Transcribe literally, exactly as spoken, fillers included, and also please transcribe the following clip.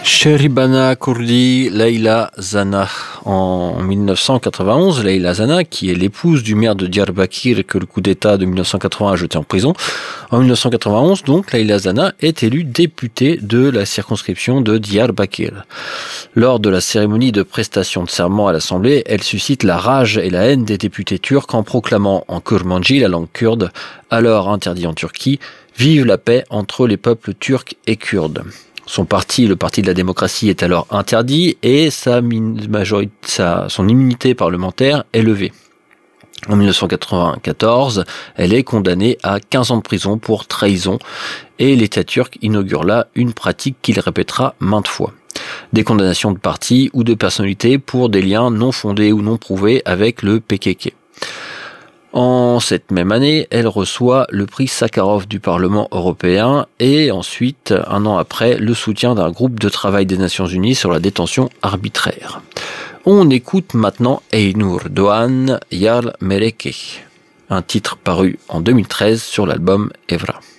Sheribana Kurdi Leila Zana. En mille neuf cent quatre-vingt-onze, Leila Zana, qui est l'épouse du maire de Diyarbakir que le coup d'État de mille neuf cent quatre-vingts a jeté en prison, en mille neuf cent quatre-vingt-onze, donc, Leila Zana est élue députée de la circonscription de Diyarbakir. Lors de la cérémonie de prestation de serment à l'Assemblée, elle suscite la rage et la haine des députés turcs en proclamant en kurmanji, la langue kurde, alors interdite en Turquie, « Vive la paix entre les peuples turcs et kurdes ». Son parti, le Parti de la démocratie, est alors interdit et sa majorité, sa, son immunité parlementaire est levée. En mille neuf cent quatre-vingt-quatorze, elle est condamnée à quinze ans de prison pour trahison et l'État turc inaugure là une pratique qu'il répétera maintes fois. Des condamnations de partis ou de personnalités pour des liens non fondés ou non prouvés avec le P K K. En cette même année, elle reçoit le prix Sakharov du Parlement européen et ensuite, un an après, le soutien d'un groupe de travail des Nations Unies sur la détention arbitraire. On écoute maintenant Einur Doğan Yar Mereke, un titre paru en deux mille treize sur l'album Evra.